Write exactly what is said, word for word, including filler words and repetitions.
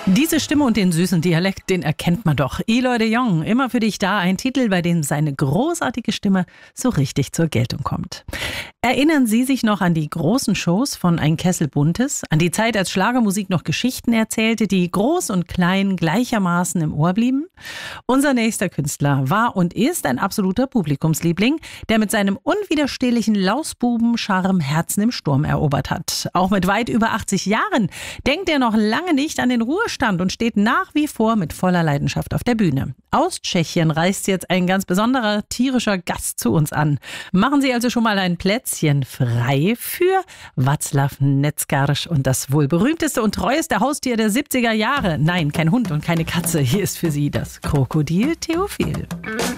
Diese Stimme und den süßen Dialekt, den erkennt man doch. Eloy de Jong, immer für dich da, ein Titel, bei dem seine großartige Stimme so richtig zur Geltung kommt. Erinnern Sie sich noch an die großen Shows von Ein Kessel Buntes? An die Zeit, als Schlagermusik noch Geschichten erzählte, die groß und klein gleichermaßen im Ohr blieben? Unser nächster Künstler war und ist ein absoluter Publikumsliebling, der mit seinem unwiderstehlichen Lausbuben-Charme Herzen im Sturm erobert hat. Auch mit weit über achtzig Jahren denkt er noch lange nicht an den Ruhestand und steht nach wie vor mit voller Leidenschaft auf der Bühne. Aus Tschechien reist jetzt ein ganz besonderer tierischer Gast zu uns an. Machen Sie also schon mal ein Plätzchen frei für Václav Neckář und das wohl berühmteste und treueste Haustier der siebziger Jahre. Nein, kein Hund und keine Katze. Hier ist für Sie das Krokodil Theophil.